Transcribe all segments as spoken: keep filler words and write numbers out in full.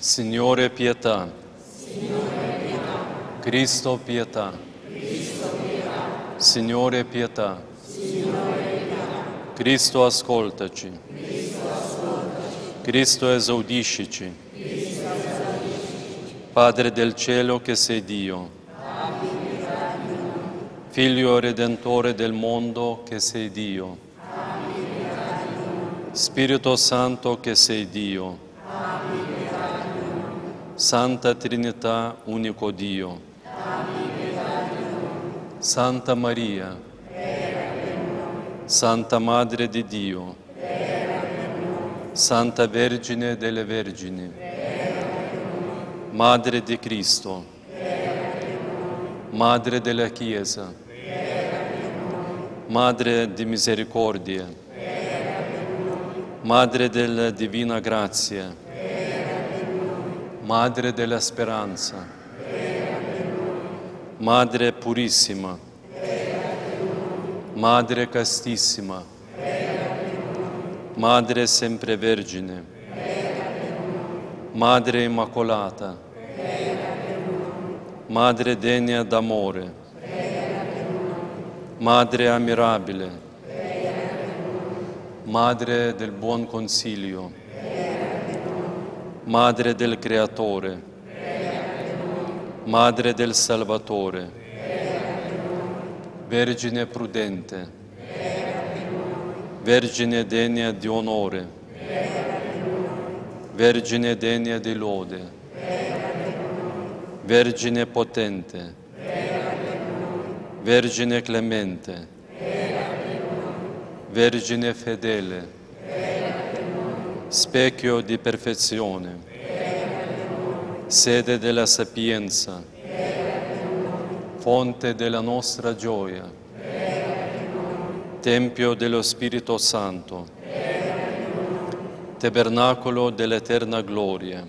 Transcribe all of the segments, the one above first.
Signore pietà. Signore pietà. Cristo pietà. Cristo pietà. Signore pietà. Signore pietà. Cristo ascoltaci. Cristo ascoltaci. Cristo esaudiscici. Cristo esaudiscici. Padre del cielo che sei Dio. Abbi pietà di noi. Figlio redentore del mondo che sei Dio. Abbi pietà di noi. Spirito Santo che sei Dio. Abbi pietà di noi. Santa Trinità, unico Dio. Abbi pietà di noi. Santa Maria. Santa Madre di Dio. Santa Vergine delle Vergini. Madre di Cristo. Madre della Chiesa. Madre di misericordia. Madre della divina grazia. Madre della speranza. Madre purissima. Madre castissima. Madre sempre vergine. Madre immacolata. Madre degna d'amore. Madre ammirabile. Madre del buon consiglio. Madre del Creatore. Madre del Salvatore. Vergine prudente. Vergine degna di onore. Vergine degna di lode. Vergine potente. Vergine clemente. Vergine fedele. Specchio di perfezione. Sede della sapienza. Fonte della nostra gioia. Tempio dello Spirito Santo. Tabernacolo dell'eterna gloria.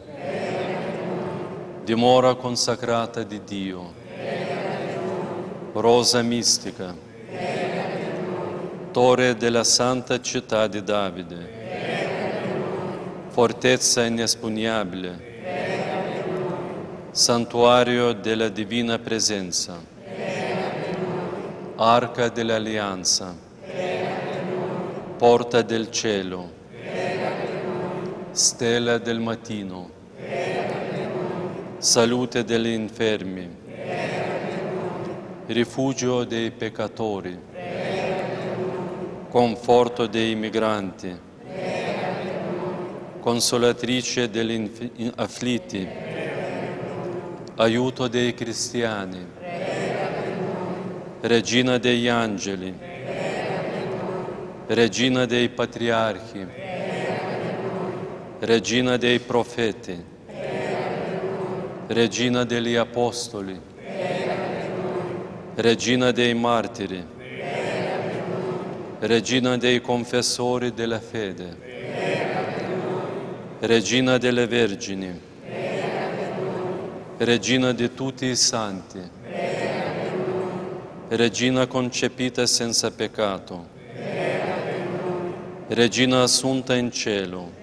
Dimora consacrata di Dio. Rosa mistica. Torre della santa città di Davide. Fortezza inespugnabile. Santuario della divina presenza. Arca dell'alleanza. Porta del cielo. Stella del mattino. Salute degli infermi. Rifugio dei peccatori. Conforto dei migranti. Consolatrice degli afflitti. Aiuto dei cristiani. Regina degli angeli. Regina dei patriarchi. Regina dei profeti. Regina degli apostoli. Regina dei martiri. Regina dei confessori della fede. Regina delle vergini. Regina di tutti i santi. Regina concepita senza peccato. Regina assunta in cielo.